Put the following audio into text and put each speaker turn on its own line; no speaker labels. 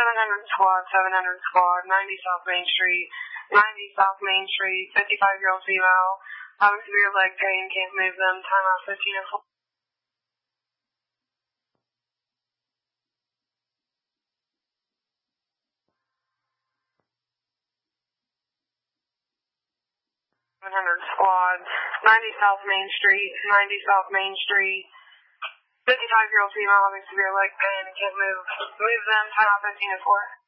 700 squad, 700 squad, 90 South Main Street, 90 South Main Street, 55-year-old female, having severe leg pain, can't move them, timeout 15:04. Squad, 90 South Main Street, 90 South Main Street, 55-year-old female having severe leg pain, can't move them, timeout 15:04.